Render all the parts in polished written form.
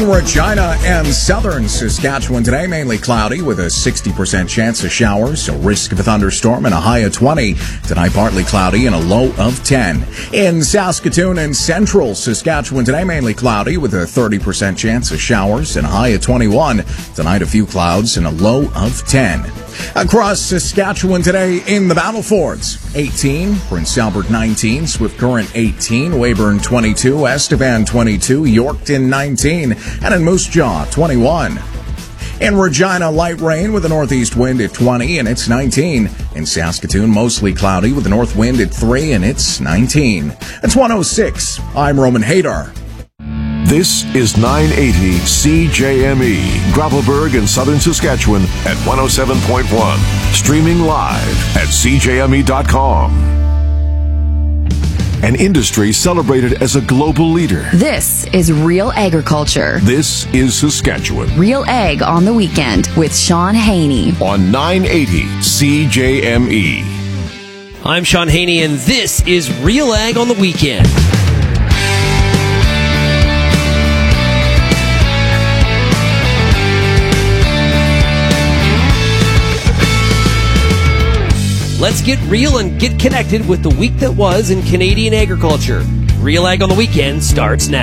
Regina and southern Saskatchewan today, mainly cloudy with a 60% chance of showers, a risk of a thunderstorm and a high of 20. Tonight, partly cloudy and a low of 10. In Saskatoon and central Saskatchewan today, mainly cloudy with a 30% chance of showers and a high of 21. Tonight, a few clouds and a low of 10. Across Saskatchewan today in the Battlefords, 18, Prince Albert 19, Swift Current 18, Weyburn 22, Estevan 22, Yorkton 19, and in Moose Jaw 21. In Regina, light rain with a northeast wind at 20 and it's 19. In Saskatoon, mostly cloudy with a north wind at 3 and it's 19. It's 106. I'm Roman Hadar. This is 980 CJME, Gravelburg in southern Saskatchewan at 107.1. Streaming live at CJME.com. An industry celebrated as a global leader. This is Real Agriculture. This is Saskatchewan. Real Ag on the Weekend with Sean Haney. On 980 CJME. I'm Sean Haney, and this is Real Ag on the Weekend. Let's get real and get connected with the week that was in Canadian agriculture. Real Ag on the Weekend starts now.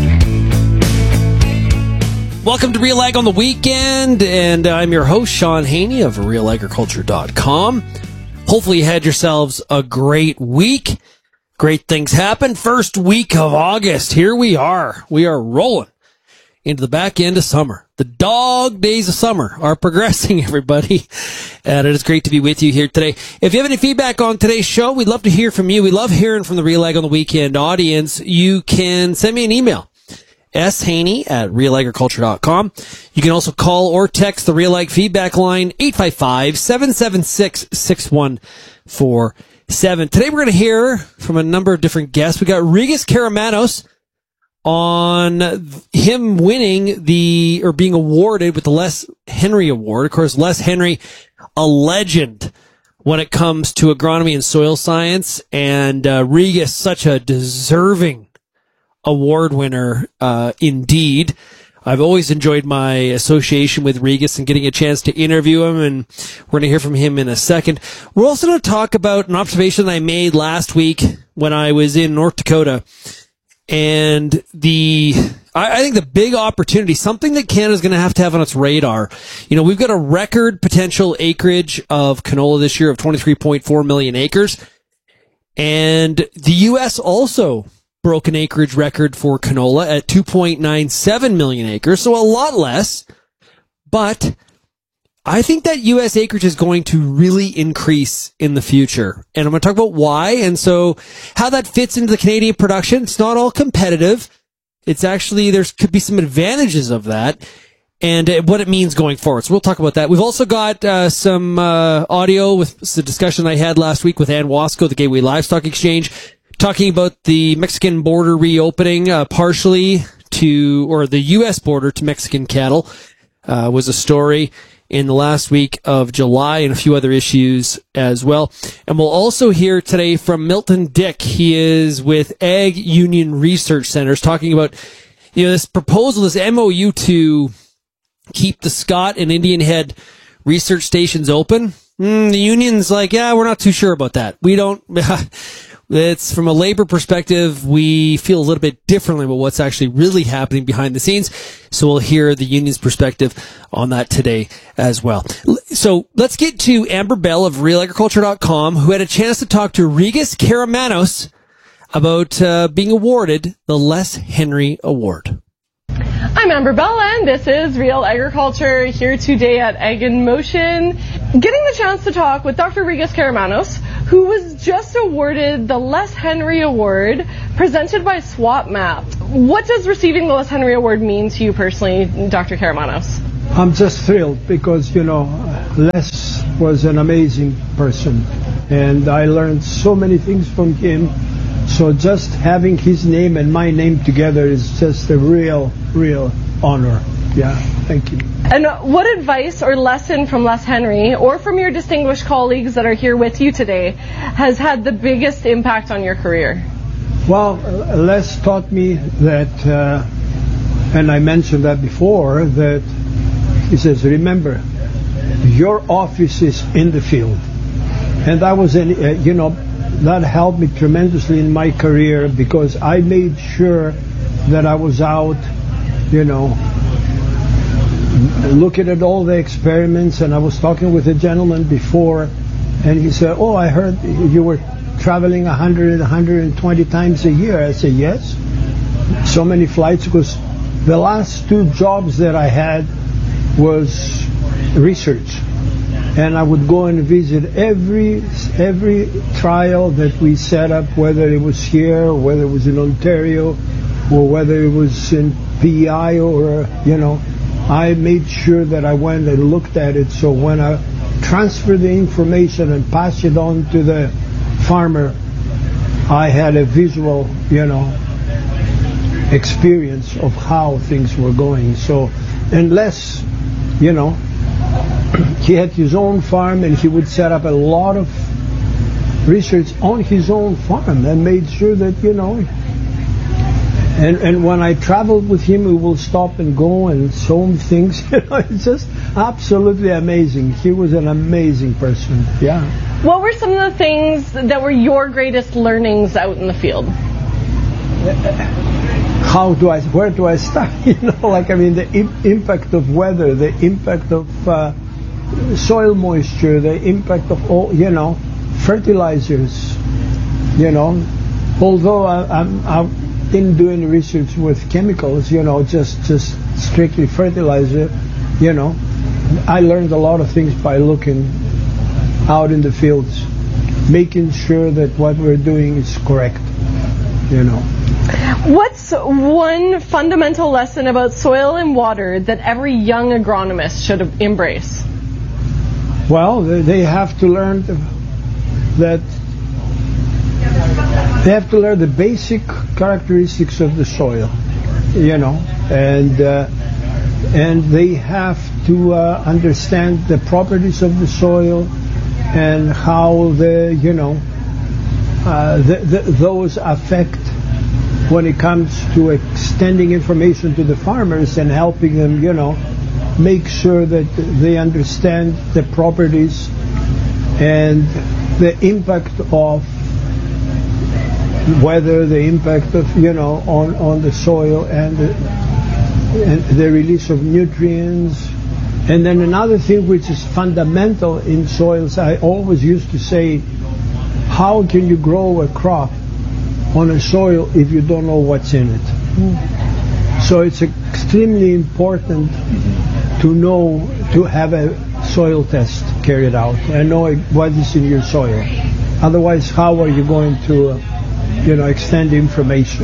Welcome to Real Ag on the Weekend, and I'm your host, Sean Haney of RealAgriculture.com. Hopefully you had yourselves a great week. Great things happened. First week of August. Here we are. We are rolling into the back end of summer. The dog days of summer are progressing, everybody. And it is great to be with you here today. If you have any feedback on today's show, we'd love to hear from you. We love hearing from the Real Ag on the Weekend audience. You can send me an email, shaney@realagriculture.com. You can also call or text the Real Ag feedback line, 855-776-6147. Today we're going to hear from a number of different guests. We got Regis Karamanos on him winning being awarded with the Les Henry Award. Of course, Les Henry, a legend when it comes to agronomy and soil science, and Regis, such a deserving award winner indeed. I've always enjoyed my association with Regis and getting a chance to interview him, and we're going to hear from him in a second. We're also going to talk about an observation that I made last week when I was in North Dakota. And I think the big opportunity, something that Canada's going to have on its radar. You know, we've got a record potential acreage of canola this year of 23.4 million acres. And the U.S. also broke an acreage record for canola at 2.97 million acres. So a lot less. But I think that U.S. acreage is going to really increase in the future. And I'm going to talk about why, and so how that fits into the Canadian production. It's not all competitive. It's actually, there could be some advantages of that, and what it means going forward. So we'll talk about that. We've also got some audio with the discussion I had last week with Ann Wasco, the Gateway Livestock Exchange, talking about the Mexican border reopening partially or the U.S. border to Mexican cattle was a story in the last week of July, and a few other issues as well. And we'll also hear today from Milton Dick. He is with Ag Union Research Centers, talking about, this proposal, this MOU to keep the Scott and Indian Head research stations open. The union's like, we're not too sure about that. We don't, it's from a labor perspective, we feel a little bit differently about what's actually really happening behind the scenes. So we'll hear the union's perspective on that today as well. So let's get to Amber Bell of RealAgriculture.com, who had a chance to talk to Regis Karamanos about being awarded the Les Henry Award. I'm Amber Bell, and this is Real Agriculture, here today at Ag in Motion, getting the chance to talk with Dr. Regis Karamanos, who was just awarded the Les Henry Award presented by SwapMap. What does receiving the Les Henry Award mean to you personally, Dr. Karamanos? I'm just thrilled because, Les was an amazing person, and I learned so many things from him. So just having his name and my name together is just a real honor. Yeah, thank you. And what advice or lesson from Les Henry or from your distinguished colleagues that are here with you today has had the biggest impact on your career? Well, Les taught me that And I mentioned that before, that he says, remember, your office is in the field. And that was, that helped me tremendously in my career, because I made sure that I was out, looking at all the experiments. And I was talking with a gentleman before, and he said, oh, I heard you were traveling 100, 120 times a year. I said, yes. So many flights, because the last 2 jobs that I had was research. And I would go and visit every trial that we set up, whether it was here, or whether it was in Ontario, or whether it was in PEI, or, I made sure that I went and looked at it. So when I transfer the information and pass it on to the farmer, I had a visual, experience of how things were going. So unless, he had his own farm, and he would set up a lot of research on his own farm and made sure that, and when I traveled with him, we will stop and go and show him things. It's just absolutely amazing. He was an amazing person. Yeah. What were some of the things that were your greatest learnings out in the field? Where do I start? The impact of weather, the impact of soil moisture, the impact of all, fertilizers, although I didn't do any research with chemicals, just strictly fertilizer, I learned a lot of things by looking out in the fields, making sure that what we're doing is correct, What's one fundamental lesson about soil and water that every young agronomist should embrace? Well, they have to learn the basic characteristics of the soil, and they have to understand the properties of the soil and how those affect when it comes to extending information to the farmers and helping them, make sure that they understand the properties and the impact of weather, the impact of, on the soil and the release of nutrients. And then another thing which is fundamental in soils, I always used to say, how can you grow a crop on a soil if you don't know what's in it? So it's extremely important to have a soil test carried out and know what is in your soil. Otherwise, how are you going to, extend information?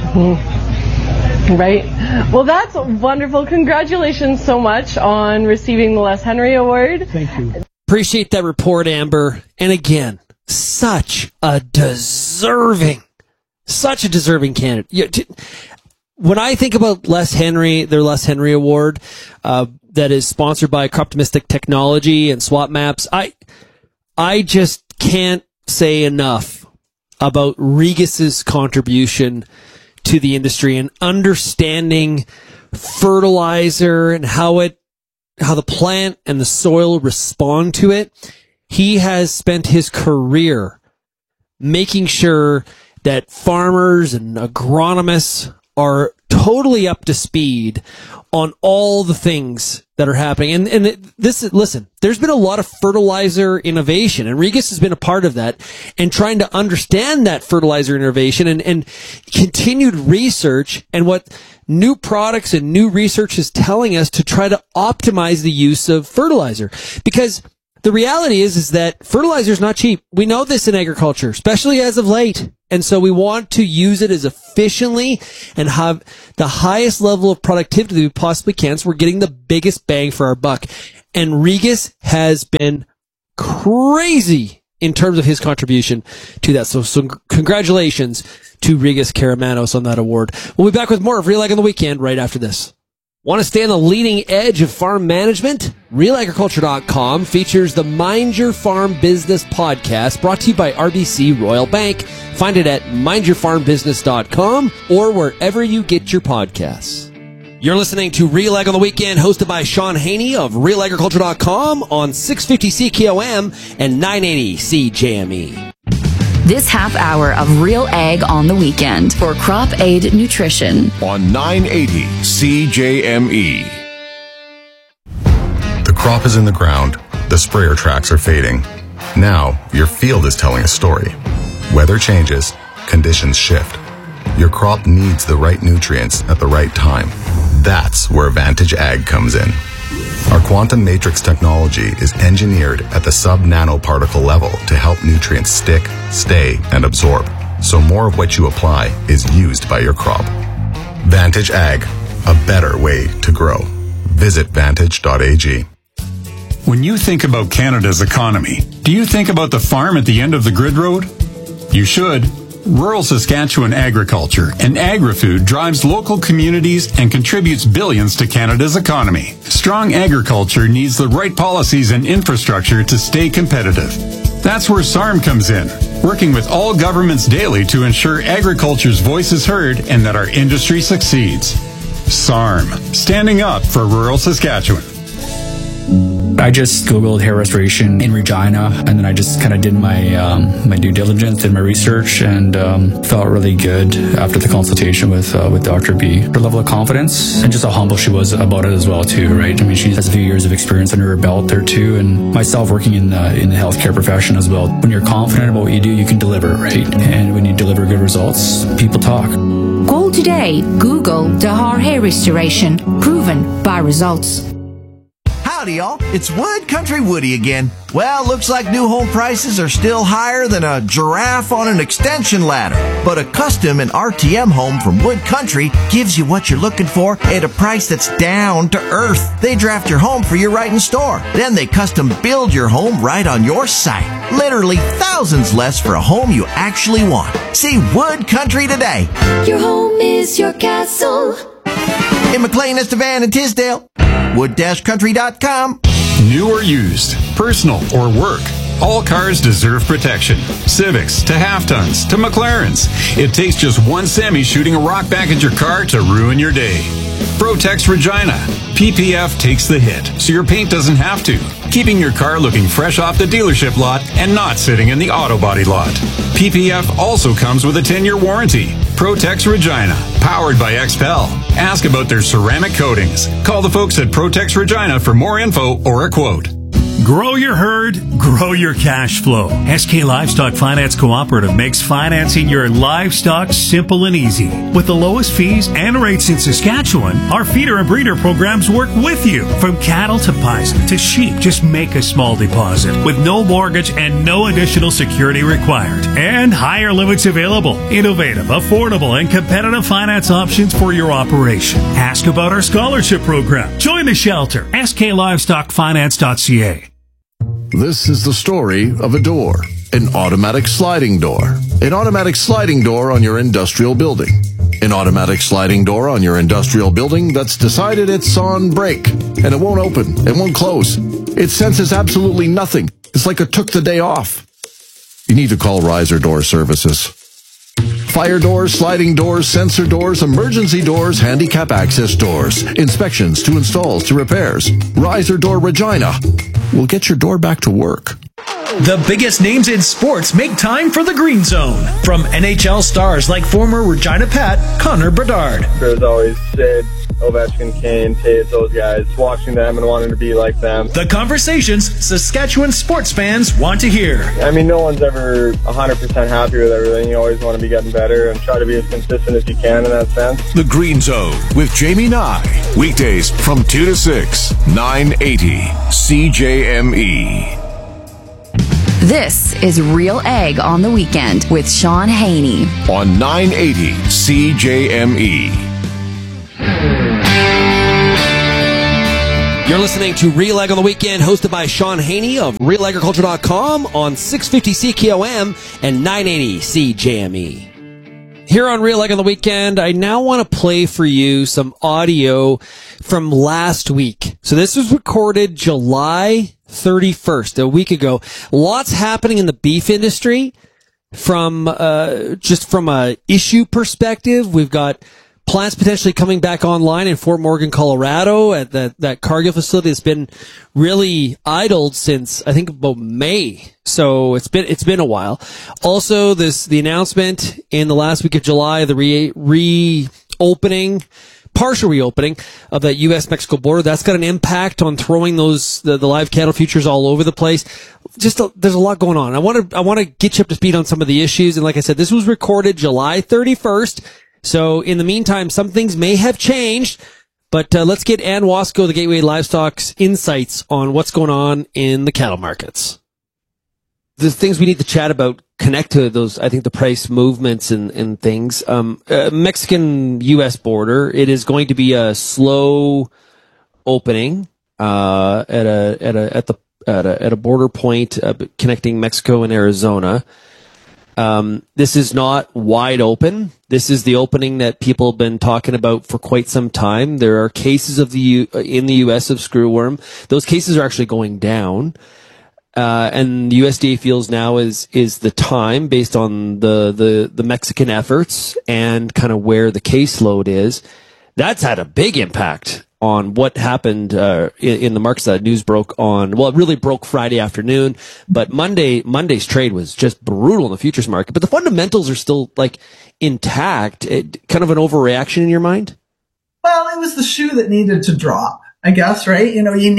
Right. Well, that's wonderful. Congratulations so much on receiving the Les Henry Award. Thank you. Appreciate that report, Amber. And again, such a deserving candidate. When I think about Les Henry, their Les Henry Award, that is sponsored by Croptomistic Technology and Swap Maps, I just can't say enough about Regis's contribution to the industry and understanding fertilizer and how the plant and the soil respond to it. He has spent his career making sure that farmers and agronomists are totally up to speed on all the things that are happening. And listen, there's been a lot of fertilizer innovation, and Regis has been a part of that, and trying to understand that fertilizer innovation and continued research and what new products and new research is telling us to try to optimize the use of fertilizer. Because the reality is that fertilizer is not cheap. We know this in agriculture, especially as of late. And so we want to use it as efficiently and have the highest level of productivity that we possibly can, so we're getting the biggest bang for our buck. And Regis has been crazy in terms of his contribution to that. So congratulations to Regis Karamanos on that award. We'll be back with more of Real Ag on the Weekend right after this. Want to stay on the leading edge of farm management? RealAgriculture.com features the Mind Your Farm Business podcast, brought to you by RBC Royal Bank. Find it at mindyourfarmbusiness.com or wherever you get your podcasts. You're listening to Real Ag on the Weekend, hosted by Sean Haney of RealAgriculture.com on 650 CKOM and 980 CJME. This half hour of Real Ag on the Weekend for Crop Aid Nutrition on 980 CJME. The crop is in the ground. The sprayer tracks are fading. Now, your field is telling a story. Weather changes, conditions shift. Your crop needs the right nutrients at the right time. That's where Vantage Ag comes in. Our Quantum Matrix technology is engineered at the sub-nanoparticle level to help nutrients stick, stay, and absorb, so more of what you apply is used by your crop. Vantage Ag, a better way to grow. Visit vantage.ag. When you think about Canada's economy, do you think about the farm at the end of the grid road? You should. Rural Saskatchewan agriculture and agri-food drives local communities and contributes billions to Canada's economy. Strong agriculture needs the right policies and infrastructure to stay competitive. That's where SARM comes in, working with all governments daily to ensure agriculture's voice is heard and that our industry succeeds. SARM, standing up for rural Saskatchewan. I just Googled hair restoration in Regina, and then I just kind of did my due diligence, did my research, and felt really good after the consultation with Dr. B. Her level of confidence and just how humble she was about it as well too, right? I mean, she has a few years of experience under her belt there too, and myself working in the healthcare profession as well. When you're confident about what you do, you can deliver, right? And when you deliver good results, people talk. Call today. Google Dahar Hair Restoration. Proven by results. Howdy, y'all. It's Wood Country Woody again. Well, looks like new home prices are still higher than a giraffe on an extension ladder. But a custom and RTM home from Wood Country gives you what you're looking for at a price that's down to earth. They draft your home for you right in store. Then they custom build your home right on your site. Literally thousands less for a home you actually want. See Wood Country today. Your home is your castle. In McLean, Estevan, and Tisdale. Wood-country.com. New or used, personal or work, all cars deserve protection. Civics to half-tons to McLarens. It takes just one semi shooting a rock back at your car to ruin your day. Protex Regina. PPF takes the hit, so your paint doesn't have to, keeping your car looking fresh off the dealership lot and not sitting in the auto body lot. PPF also comes with a 10-year warranty. Protex Regina, powered by XPEL. Ask about their ceramic coatings. Call the folks at Protex Regina for more info or a quote. Grow your herd, grow your cash flow. SK Livestock Finance Cooperative makes financing your livestock simple and easy. With the lowest fees and rates in Saskatchewan, our feeder and breeder programs work with you. From cattle to bison to sheep, just make a small deposit with no mortgage and no additional security required. And higher limits available. Innovative, affordable, and competitive finance options for your operation. Ask about our scholarship program. Join the shelter. SKLivestockFinance.ca. This is the story of a door, an automatic sliding door. An automatic sliding door on your industrial building. An automatic sliding door on your industrial building that's decided it's on break, and it won't open, it won't close. It senses absolutely nothing. It's like it took the day off. You need to call Riser Door Services. Fire doors, sliding doors, sensor doors, emergency doors, handicap access doors, inspections to installs to repairs. Riser Door Regina will get your door back to work. The biggest names in sports make time for the Green Zone. From NHL stars like former Regina Pat, Connor Bedard. There's always Sid, Ovechkin, Kane, Taves, those guys, watching them and wanting to be like them. The conversations Saskatchewan sports fans want to hear. I mean, no one's ever 100% happy with everything. You always want to be getting better and try to be as consistent as you can in that sense. The Green Zone with Jamie Nye. Weekdays from 2 to 6, 980 CJME. This is Real Ag on the Weekend with Sean Haney on 980 CJME. You're listening to Real Ag on the Weekend, hosted by Sean Haney of RealAgriculture.com on 650 CKOM and 980 CJME. Here on Real Ag on the Weekend, I now want to play for you some audio from last week. So this was recorded July 31st, a week ago. Lots happening in the beef industry from just from a issue perspective. We've got plants potentially coming back online in Fort Morgan, Colorado, at that Cargill facility that's been really idled since I think about May. So it's been a while. Also, the announcement in the last week of July, the partial reopening of that U.S.-Mexico border, that's got an impact on throwing the live cattle futures all over the place. There's a lot going on. I want to get you up to speed on some of the issues. And like I said, this was recorded July 31st. So in the meantime, some things may have changed. But let's get Ann Wasco, the Gateway Livestock's insights on what's going on in the cattle markets. The things we need to chat about connect to those, I think, the price movements and things. Mexican-U.S. border, it is going to be a slow opening at a border point connecting Mexico and Arizona. This is not wide open. This is the opening that people have been talking about for quite some time. There are cases in the U.S. of screwworm. Those cases are actually going down. And the USDA feels now is the time, based on the Mexican efforts and kind of where the caseload is. That's had a big impact on what happened in the markets. That news broke it really broke Friday afternoon, but Monday's trade was just brutal in the futures market. But the fundamentals are still intact. Kind of an overreaction in your mind? Well, it was the shoe that needed to drop, I guess, right?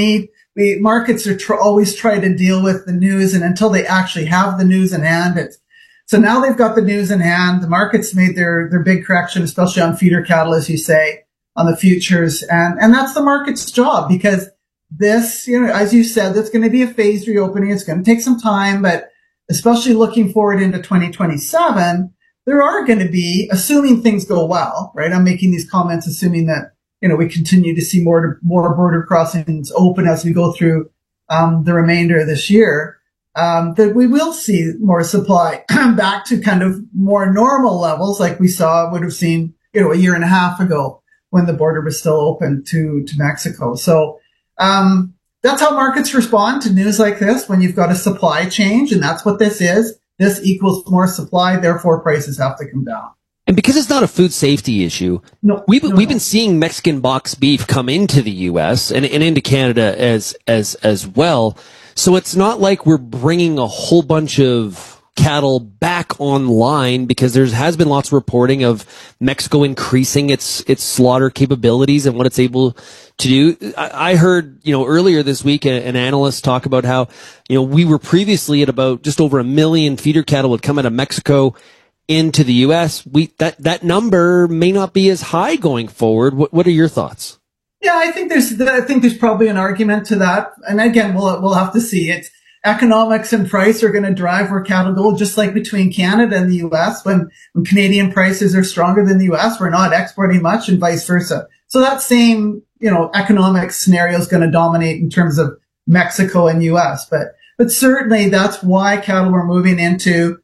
Markets are always try to deal with the news, and until they actually have the news in hand, so now they've got the news in hand. The market's made their big correction, especially on feeder cattle, as you say, on the futures, and that's the market's job, because this, as you said, that's going to be a phased reopening. It's going to take some time, but especially looking forward into 2027, there are going to be, assuming things go well, right? I'm making these comments assuming that we continue to see more border crossings open as we go through the remainder of this year, that we will see more supply back to kind of more normal levels like we would have seen, a year and a half ago when the border was still open to Mexico. So that's how markets respond to news like this, when you've got a supply change, and that's what this is. This equals more supply, therefore prices have to come down. And because it's not a food safety issue, we've been seeing Mexican box beef come into the U.S. and into Canada as well. So it's not like we're bringing a whole bunch of cattle back online, because there has been lots of reporting of Mexico increasing its slaughter capabilities and what it's able to do. I heard, earlier this week an analyst talk about how, we were previously at about just over 1 million feeder cattle would come out of Mexico into the U.S. That number may not be as high going forward. What are your thoughts? Yeah, I think there's probably an argument to that. And again, we'll have to see. It's economics and price are going to drive where cattle go, just like between Canada and the U.S. When Canadian prices are stronger than the U.S., we're not exporting much, and vice versa. So that same, economic scenario is going to dominate in terms of Mexico and U.S. But certainly that's why cattle were moving into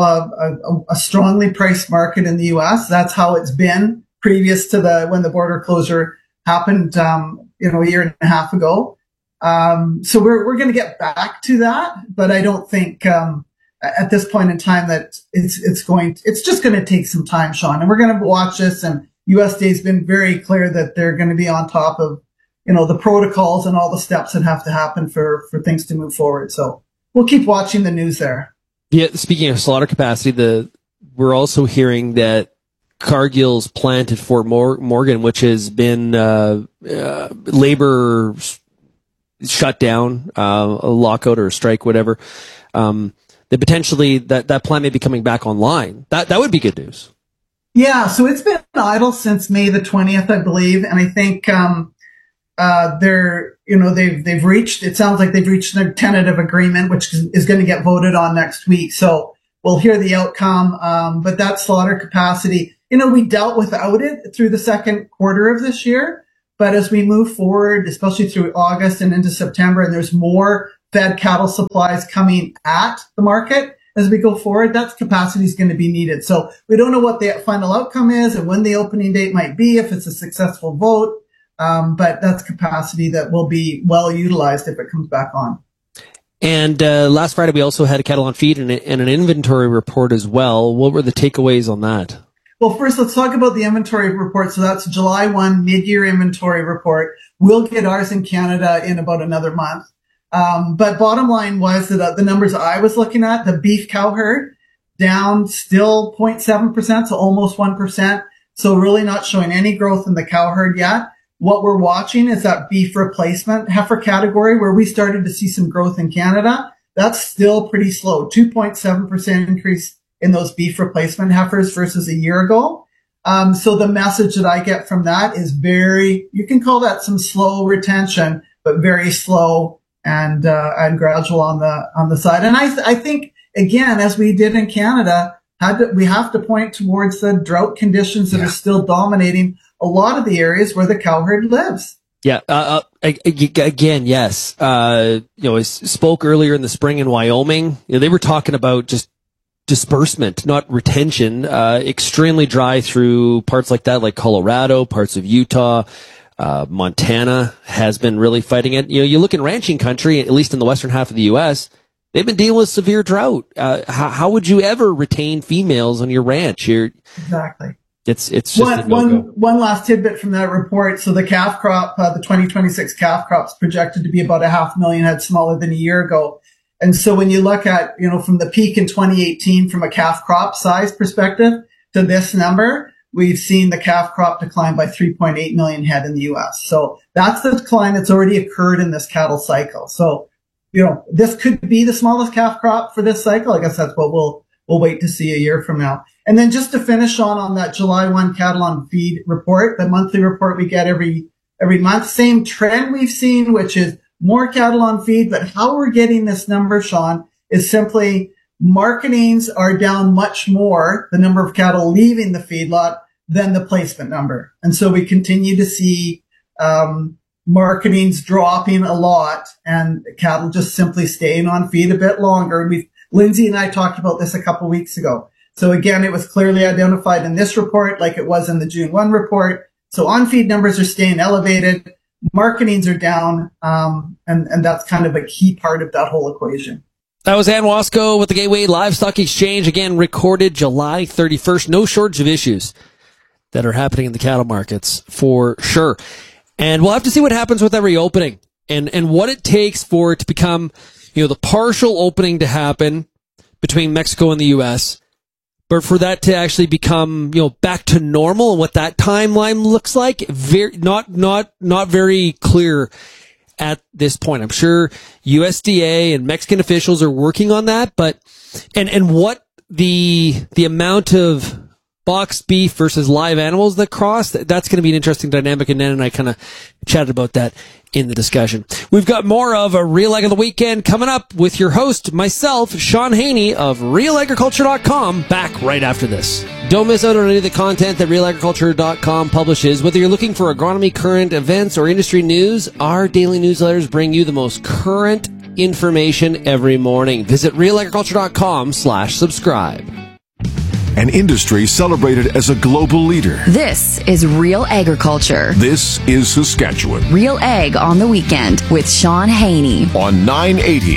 a strongly priced market in the U.S. That's how it's been previous to when the border closure happened, a year and a half ago. So we're going to get back to that, but I don't think, at this point in time that it's just going to take some time, Sean, and we're going to watch this, and USDA has been very clear that they're going to be on top of, the protocols and all the steps that have to happen for things to move forward. So we'll keep watching the news there. Yeah, speaking of slaughter capacity, we're also hearing that Cargill's plant at Fort Morgan, which has been labor shut down, a lockout or a strike, whatever, that potentially that plant may be coming back online. That would be good news. Yeah, so it's been idle since May the 20th, I believe, and I think they've reached, it sounds like they've reached a tentative agreement, which is going to get voted on next week. So we'll hear the outcome. But that slaughter capacity, we dealt without it through the second quarter of this year. But as we move forward, especially through August and into September, and there's more fed cattle supplies coming at the market as we go forward, that capacity is going to be needed. So we don't know what the final outcome is and when the opening date might be, if it's a successful vote. But that's capacity that will be well utilized if it comes back on. And last Friday, we also had a cattle on feed and an inventory report as well. What were the takeaways on that? Well, first, let's talk about the inventory report. So that's July 1 mid-year inventory report. We'll get ours in Canada in about another month. But bottom line was that the numbers I was looking at, the beef cow herd, down still 0.7%, so almost 1%. So really not showing any growth in the cow herd yet. What we're watching is that beef replacement heifer category where we started to see some growth in Canada. That's still pretty slow, 2.7% increase in those beef replacement heifers versus a year ago. So the message that I get from that is you can call that some slow retention, but very slow and gradual on the side. And I think, again, as we did in Canada, we have to point towards the drought conditions that are still dominating a lot of the areas where the cow herd lives. Yeah. Again, yes. I spoke earlier in the spring in Wyoming. They were talking about just disbursement, not retention. Extremely dry through parts like that, like Colorado, parts of Utah. Montana has been really fighting it. You look in ranching country, at least in the western half of the U.S., they've been dealing with severe drought. How would you ever retain females on your ranch? Exactly. It's just one last tidbit from that report. So the calf crop, the 2026 calf crop's projected to be about 500,000 head smaller than a year ago. And so when you look at, from the peak in 2018 from a calf crop size perspective to this number, we've seen the calf crop decline by 3.8 million head in the U.S. So that's the decline that's already occurred in this cattle cycle. So, this could be the smallest calf crop for this cycle. I guess that's what we'll wait to see a year from now. And then just to finish on that July 1 cattle on feed report, the monthly report we get every month, same trend we've seen, which is more cattle on feed. But how we're getting this number, Sean, is simply marketings are down much more, the number of cattle leaving the feedlot, than the placement number. And so we continue to see marketings dropping a lot and cattle just simply staying on feed a bit longer. Lindsay and I talked about this a couple weeks ago. So again, it was clearly identified in this report like it was in the June 1 report. So on-feed numbers are staying elevated, marketings are down, and that's kind of a key part of that whole equation. That was Ann Wasco with the Gateway Livestock Exchange, again recorded July 31st. No shortage of issues that are happening in the cattle markets for sure. And we'll have to see what happens with that reopening and what it takes for it to become, the partial opening to happen between Mexico and the U.S., but for that to actually become, back to normal and what that timeline looks like, not very clear at this point. I'm sure USDA and Mexican officials are working on that, but, and what the amount of boxed beef versus live animals that cross, that's going to be an interesting dynamic. And Nan and I kind of chatted about that in the discussion. We've got more of a Real Ag on the Weekend coming up with your host, myself, Sean Haney of RealAgriculture.com, back right after this. Don't miss out on any of the content that RealAgriculture.com publishes. Whether you're looking for agronomy, current events, or industry news, our daily newsletters bring you the most current information every morning. Visit RealAgriculture.com/subscribe. An industry celebrated as a global leader. This is Real Agriculture. This is Saskatchewan. Real Ag on the Weekend with Sean Haney. On 980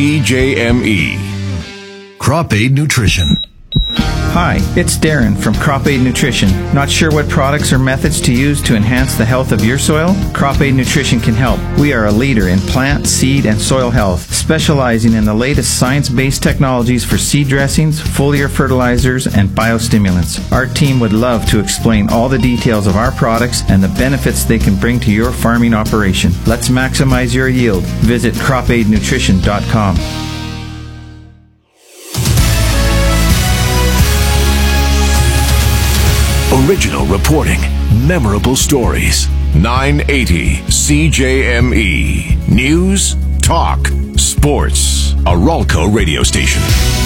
CJME. Crop Aid Nutrition. Hi, it's Darren from Crop Aid Nutrition. Not sure what products or methods to use to enhance the health of your soil? Crop Aid Nutrition can help. We are a leader in plant, seed, and soil health, specializing in the latest science-based technologies for seed dressings, foliar fertilizers, and biostimulants. Our team would love to explain all the details of our products and the benefits they can bring to your farming operation. Let's maximize your yield. Visit cropaidnutrition.com. Original reporting, memorable stories. 980 CJME. News, talk, sports. A Ralco radio station.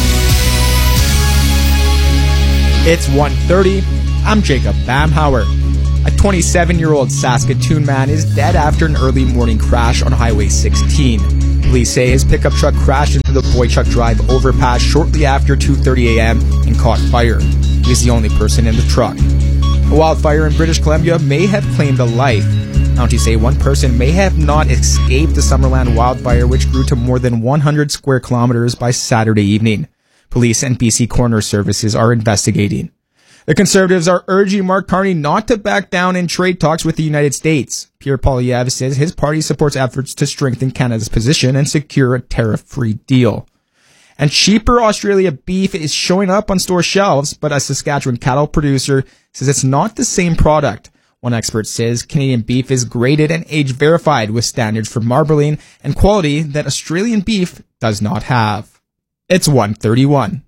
It's 1:30. I'm Jacob Bamhauer. A 27-year-old Saskatoon man is dead after an early morning crash on Highway 16. Police say his pickup truck crashed into the Boychuk Drive overpass shortly after 2:30 a.m. and caught fire. He is the only person in the truck. A wildfire in British Columbia may have claimed a life. Mounties say one person may have not escaped the Summerland wildfire, which grew to more than 100 square kilometers by Saturday evening. Police and BC Coroner Services are investigating. The Conservatives are urging Mark Carney not to back down in trade talks with the United States. Pierre Poilievre says his party supports efforts to strengthen Canada's position and secure a tariff-free deal. And cheaper Australia beef is showing up on store shelves, but a Saskatchewan cattle producer says it's not the same product. One expert says Canadian beef is graded and age verified with standards for marbling and quality that Australian beef does not have. It's 1:31.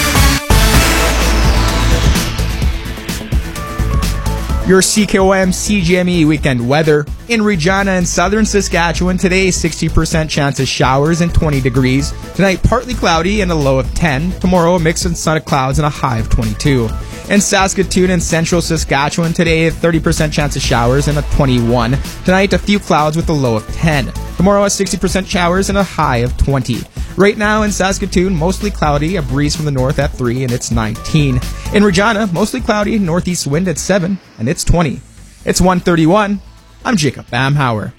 Your CKOM CJME weekend weather. In Regina and southern Saskatchewan, today 60% chance of showers and 20 degrees. Tonight, partly cloudy and a low of 10. Tomorrow, a mix of sun and clouds and a high of 22. In Saskatoon and central Saskatchewan, today 30% chance of showers and a 21. Tonight, a few clouds with a low of 10. Tomorrow, a 60% showers and a high of 20. Right now in Saskatoon, mostly cloudy, a breeze from the north at 3 and it's 19. In Regina, mostly cloudy, northeast wind at 7 and it's 20. It's 1:31. I'm Jacob Bamhauer.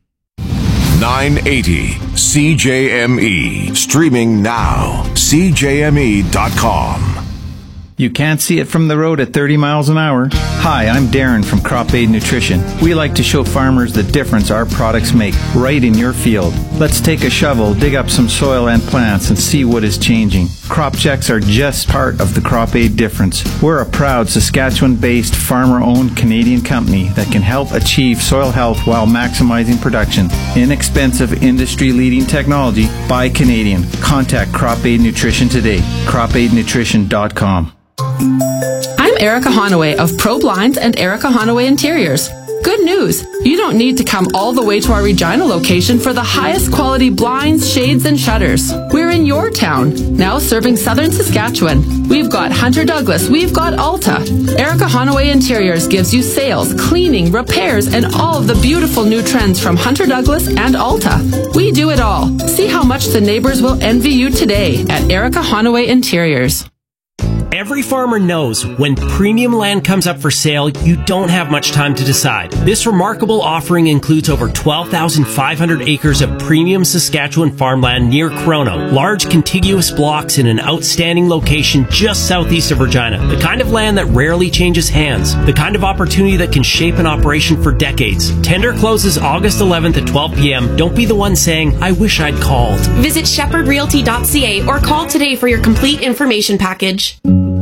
980 CJME. Streaming now. CJME.com. You can't see it from the road at 30 miles an hour. Hi, I'm Darren from Crop Aid Nutrition. We like to show farmers the difference our products make right in your field. Let's take a shovel, dig up some soil and plants, and see what is changing. Crop checks are just part of the Crop Aid difference. We're a proud Saskatchewan-based, farmer-owned Canadian company that can help achieve soil health while maximizing production. Inexpensive, industry-leading technology by Canadian. Contact Crop Aid Nutrition today. CropAidNutrition.com. I'm Erica Honaway of Pro Blinds and Erica Honaway Interiors. Good news! You don't need to come all the way to our Regina location for the highest quality blinds, shades, and shutters. We're in your town, now serving southern Saskatchewan. We've got Hunter Douglas, we've got Alta. Erica Honaway Interiors gives you sales, cleaning, repairs, and all of the beautiful new trends from Hunter Douglas and Alta. We do it all. See how much the neighbors will envy you today at Erica Honaway Interiors. Every farmer knows when premium land comes up for sale, you don't have much time to decide. This remarkable offering includes over 12,500 acres of premium Saskatchewan farmland near Chrono, large contiguous blocks in an outstanding location just southeast of Regina. The kind of land that rarely changes hands. The kind of opportunity that can shape an operation for decades. Tender closes August 11th at 12 p.m. Don't be the one saying, I wish I'd called. Visit shepherdrealty.ca or call today for your complete information package.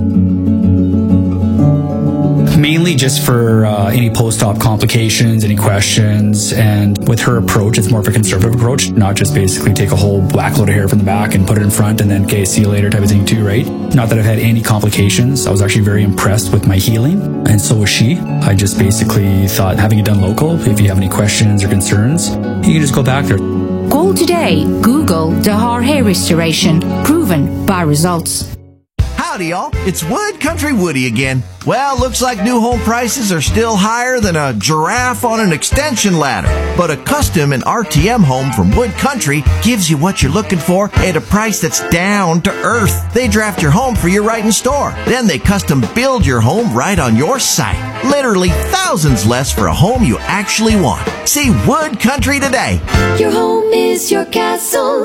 Mainly just for any post-op complications, any questions, and with her approach, it's more of a conservative approach, not just basically take a whole whack load of hair from the back and put it in front and then, okay, see you later type of thing too, right? Not that I've had any complications. I was actually very impressed with my healing, and so was she. I just basically thought, having it done local, if you have any questions or concerns, you can just go back there. Call today. Google Dahar Hair Restoration. Proven by results. Howdy, y'all. It's Wood Country Woody again. Well, looks like new home prices are still higher than a giraffe on an extension ladder. But a custom and RTM home from Wood Country gives you what you're looking for at a price that's down to earth. They draft your home for you right in store. Then they custom build your home right on your site. Literally thousands less for a home you actually want. See Wood Country today. Your home is your castle.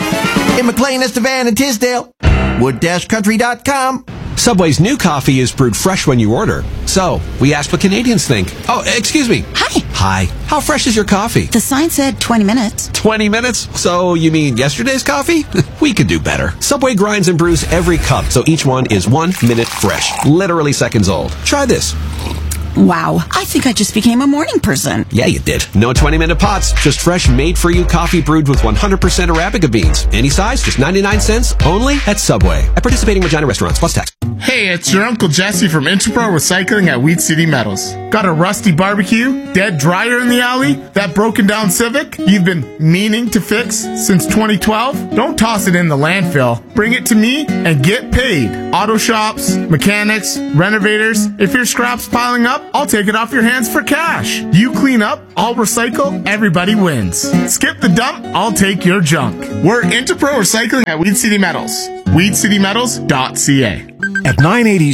In McLean, Estevan, and Tisdale. Wood-country.com. Subway's new coffee is brewed fresh when you order. So, we asked what Canadians think. Oh, excuse me. Hi. Hi. How fresh is your coffee? The sign said 20 minutes. 20 minutes? So, you mean yesterday's coffee? We could do better. Subway grinds and brews every cup, so each one is 1 minute fresh. Literally seconds old. Try this. Wow, I think I just became a morning person. Yeah, you did. No 20-minute pots, just fresh, made-for-you coffee brewed with 100% Arabica beans. Any size, just 99 cents, only at Subway. At participating Regina restaurants, plus tax. Hey, it's your Uncle Jesse from Interpro Recycling at Weed City Metals. Got a rusty barbecue, dead dryer in the alley, that broken down Civic you've been meaning to fix since 2012? Don't toss it in the landfill. Bring it to me and get paid. Auto shops, mechanics, renovators. If your scrap's piling up, I'll take it off your hands for cash. You clean up, I'll recycle, everybody wins. Skip the dump, I'll take your junk. We're Interpro Recycling at Weed City Metals. WeedCityMetals.ca. At 980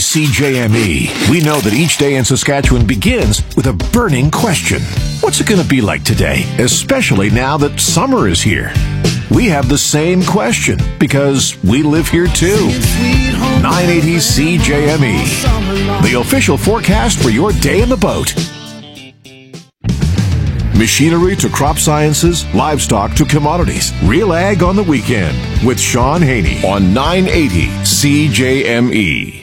CJME, we know that each day in Saskatchewan begins with a burning question. What's it going to be like today, especially now that summer is here? We have the same question because we live here too. 980 CJME. The official forecast for your day in the boat. Machinery to crop sciences, livestock to commodities. Real Ag on the Weekend with Sean Haney on 980 CJME.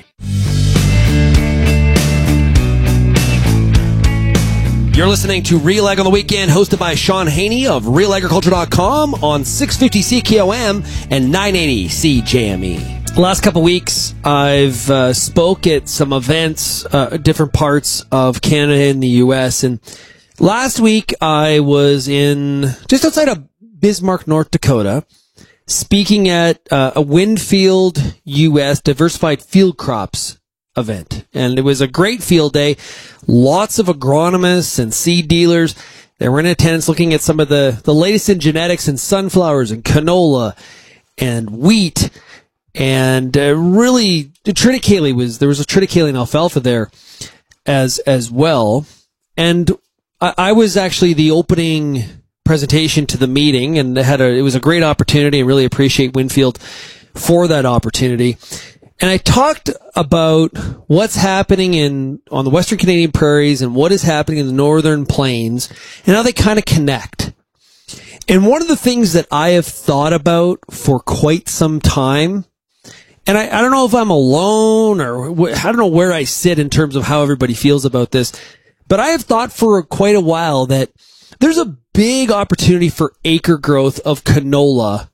You're listening to Real Ag on the Weekend, hosted by Sean Haney of RealAgriculture.com on 650 CKOM and 980 CJME. The last couple weeks, I've spoke at some events, different parts of Canada and the U.S., and last week, I was just outside of Bismarck, North Dakota, speaking at a Winfield U.S. Diversified Field Crops event. And it was a great field day. Lots of agronomists and seed dealers. They were in attendance looking at some of the latest in genetics and sunflowers and canola and wheat. And really, there was a triticale and alfalfa there as well. And I was actually the opening presentation to the meeting, and it was a great opportunity, and really appreciate Winfield for that opportunity. And I talked about what's happening on the Western Canadian prairies and what is happening in the Northern Plains and how they kind of connect. And one of the things that I have thought about for quite some time, and I don't know if I'm alone or I don't know where I sit in terms of how everybody feels about this, but I have thought for quite a while that there's a big opportunity for acre growth of canola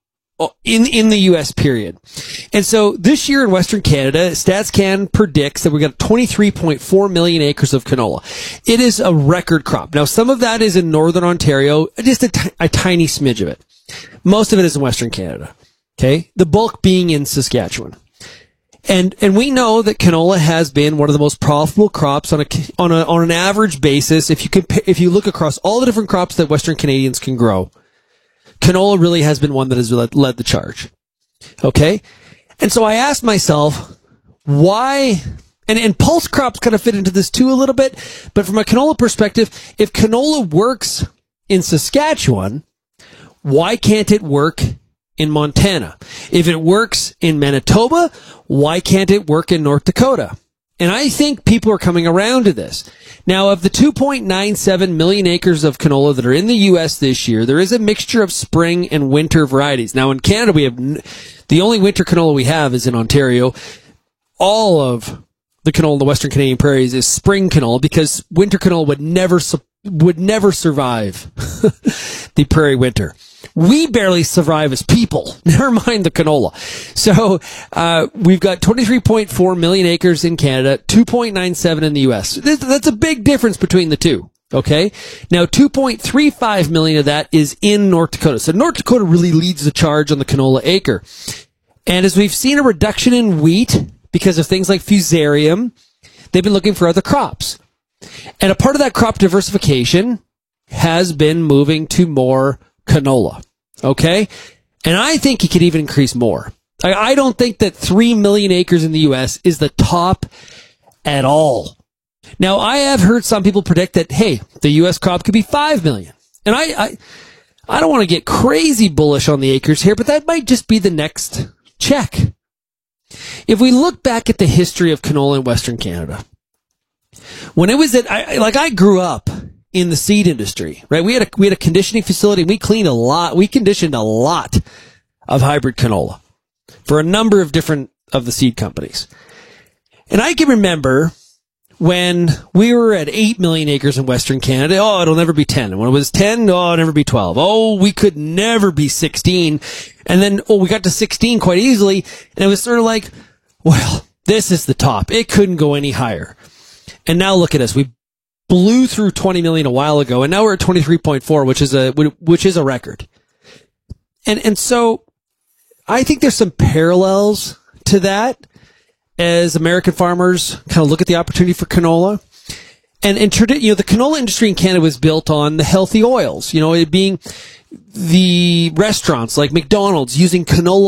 in the U.S. period. And so this year in Western Canada, StatsCan predicts that we've got 23.4 million acres of canola. It is a record crop. Now, some of that is in Northern Ontario, just a tiny smidge of it. Most of it is in Western Canada. Okay. The bulk being in Saskatchewan. And we know that canola has been one of the most profitable crops on an average basis. If you look across all the different crops that Western Canadians can grow, canola really has been one that has led the charge. Okay? And so I asked myself, why, and pulse crops kind of fit into this too a little bit, but from a canola perspective, if canola works in Saskatchewan, why can't it work in Montana? If it works in Manitoba, why can't it work in North Dakota? And I think people are coming around to this. Now, of the 2.97 million acres of canola that are in the U.S. this year, there is a mixture of spring and winter varieties. Now, in Canada, we have the only winter canola we have is in Ontario. All of the canola in the Western Canadian prairies is spring canola because winter canola would never survive the prairie winter. We barely survive as people, never mind the canola. So we've got 23.4 million acres in Canada, 2.97 in the U.S. That's a big difference between the two, okay? Now, 2.35 million of that is in North Dakota. So North Dakota really leads the charge on the canola acre. And as we've seen a reduction in wheat because of things like fusarium, they've been looking for other crops. And a part of that crop diversification has been moving to more canola. Okay? And I think it could even increase more. I don't think that 3 million acres in the U.S. is the top at all. Now, I have heard some people predict that, hey, the U.S. crop could be 5 million. And I don't want to get crazy bullish on the acres here, but that might just be the next check. If we look back at the history of canola in Western Canada, when it was I grew up in the seed industry, right? We had a conditioning facility. We conditioned a lot of hybrid canola for a number of different of the seed companies. And I can remember when we were at 8 million acres in Western Canada. Oh, it'll never be 10. And when it was 10, oh, it'll never be 12. Oh, we could never be 16. And then, we got to 16 quite easily. And it was sort of like, well, this is the top. It couldn't go any higher. And now look at us. We blew through 20 million a while ago, and now we're at 23.4, which is a record. And so I think there's some parallels to that as American farmers kind of look at the opportunity for canola. And the canola industry in Canada was built on the healthy oils, it being the restaurants like McDonald's using canola